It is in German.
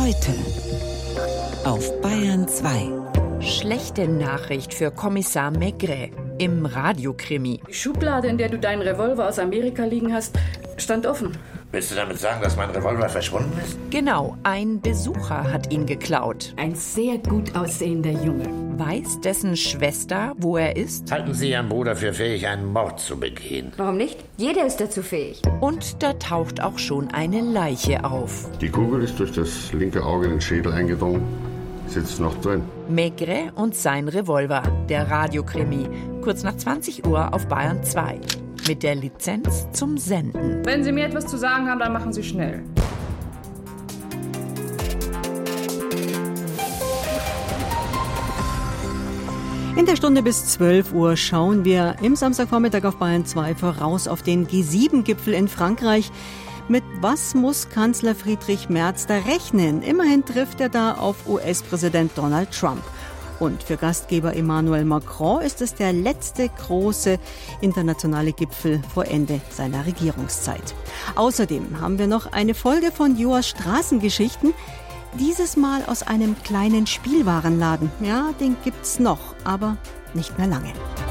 Heute auf Bayern 2. Schlechte Nachricht für Kommissar Maigret im Radiokrimi. Die Schublade, in der du deinen Revolver aus Amerika liegen hast, stand offen. Willst du damit sagen, dass mein Revolver verschwunden ist? Genau, ein Besucher hat ihn geklaut. Ein sehr gut aussehender Junge. Weiß dessen Schwester, wo er ist? Halten Sie Ihren Bruder für fähig, einen Mord zu begehen? Warum nicht? Jeder ist dazu fähig. Und da taucht auch schon eine Leiche auf. Die Kugel ist durch das linke Auge in den Schädel eingedrungen. Sitzt noch drin. Maigret und sein Revolver, der Radiokrimi. Kurz nach 20 Uhr auf Bayern 2. Mit der Lizenz zum Senden. Wenn Sie mir etwas zu sagen haben, dann machen Sie schnell. In der Stunde bis 12 Uhr schauen wir im Samstagvormittag auf Bayern 2 voraus auf den G7-Gipfel in Frankreich. Mit was muss Kanzler Friedrich Merz da rechnen? Immerhin trifft er da auf US-Präsident Donald Trump. Und für Gastgeber Emmanuel Macron ist es der letzte große internationale Gipfel vor Ende seiner Regierungszeit. Außerdem haben wir noch eine Folge von Joas Straßengeschichten. Dieses Mal aus einem kleinen Spielwarenladen. Ja, den gibt's noch, aber nicht mehr lange.